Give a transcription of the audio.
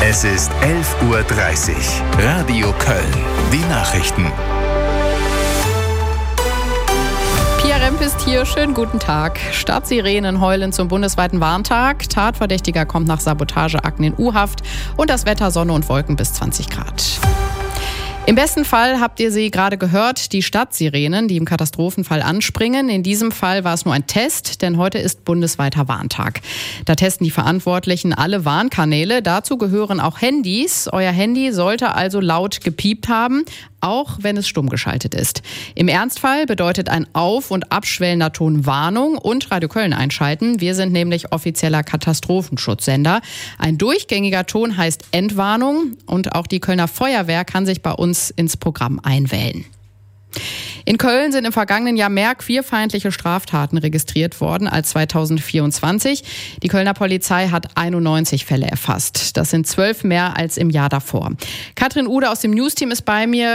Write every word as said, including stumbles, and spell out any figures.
Es ist elf Uhr dreißig. Radio Köln. Die Nachrichten. Pia Remp ist hier. Schönen guten Tag. Stadtsirenen heulen zum bundesweiten Warntag. Tatverdächtiger kommt nach Sabotageakten in U-Haft. Und das Wetter Sonne und Wolken bis zwanzig Grad. Im besten Fall habt ihr sie gerade gehört, die Stadtsirenen, die im Katastrophenfall anspringen. In diesem Fall war es nur ein Test, denn heute ist bundesweiter Warntag. Da testen die Verantwortlichen alle Warnkanäle. Dazu gehören auch Handys. Euer Handy sollte also laut gepiept haben, auch wenn es stumm geschaltet ist. Im Ernstfall bedeutet ein auf- und abschwellender Ton Warnung und Radio Köln einschalten. Wir sind nämlich offizieller Katastrophenschutzsender. Ein durchgängiger Ton heißt Entwarnung und auch die Kölner Feuerwehr kann sich bei uns ins Programm einwählen. In Köln sind im vergangenen Jahr mehr queerfeindliche Straftaten registriert worden als zweitausendvierundzwanzig. Die Kölner Polizei hat einundneunzig Fälle erfasst. Das sind zwölf mehr als im Jahr davor. Katrin Ude aus dem News-Team ist bei mir.